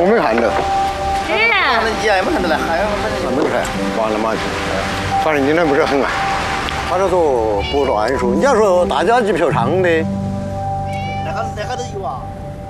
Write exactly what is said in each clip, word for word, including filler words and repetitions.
我没看到。 是啊。 你也没看到嘞，还有没看，完了嘛？反正今天不是很晚。他就说不算数，你要说大家去嫖娼的。 那个那个都有啊。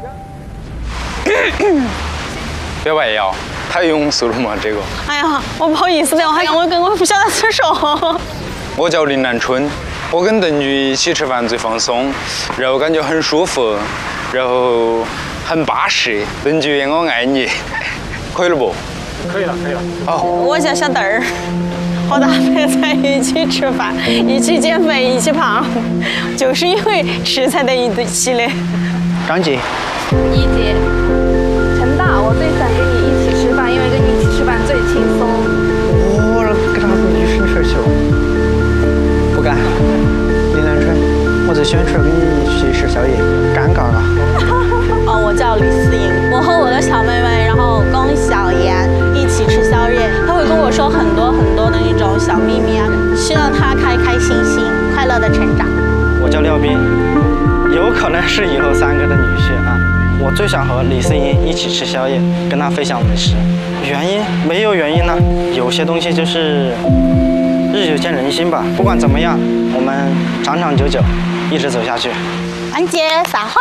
别外摇，太庸俗了嘛这个。 哎呀，我不好意思的，我还我跟我不晓得怎么说。 我叫林南春，我跟邓局一起吃饭最放松，然后感觉很舒服，然后很巴适。邓局，我爱你，可以了不？ 可以了，可以了。 好。 我叫小邓儿，和大白在一起吃饭，一起减肥，一起胖，就是因为吃才在一起的。 张姐。 一姐。陈大，我最想跟你一起吃饭，因为跟你一起吃饭最轻松。 我跟他女生吃去了。不敢。林南春，我最喜欢吃跟你一起吃宵夜，尴尬了。 哦，我叫李思颖，我和我的小妹妹，然后龚小妍一起吃宵夜，她会跟我说很多很多的那种小秘密啊，希望她开开心心、快乐的成长。 我叫廖斌，有可能是以后三哥的女婿啊。我最想和李思颖一起吃宵夜，跟她分享美食。原因没有原因呢，有些东西就是日久见人心吧。不管怎么样，我们长长久久，一直走下去。 安姐，撒花。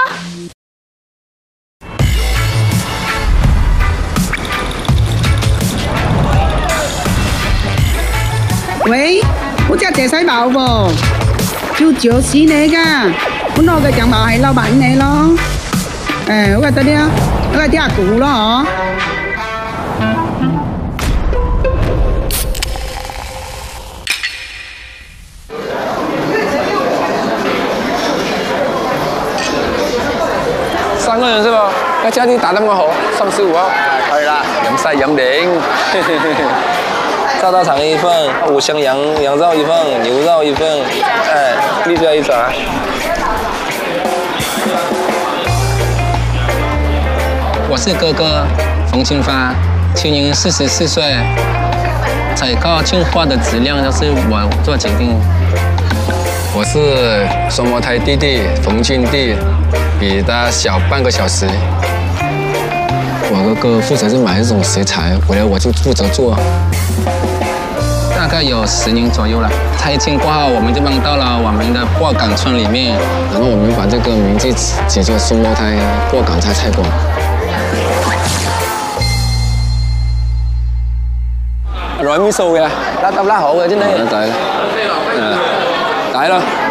喂，我叫謝世茂喎，就就是你噶，本來個樣貌係老闆你咯。誒，我覺得呢，我係啲阿姑咯嗬。 三個人是吧？那家裡打得麼好，三十五號。 可以啦， 飲晒飲頂。炸大腸一份，五香羊羊肉一份，牛肉一份，哎，荔椒一扎。 我是哥哥冯清发，今年四十四岁，采购进货的质量都是我做决定。 我是双胞胎弟弟冯俊弟，比他小半个小时。我哥哥负责是买这种食材，回来我就负责做。 大概有十年左右了。拆迁过后，我们就搬到了我们的货港村里面， 然后我们把这个名字起作双胞胎货港菜菜馆。 rồi mới xù kìa, đã tập lá hộ rồi chứ này. Đấy, đấy. Đấy rồi.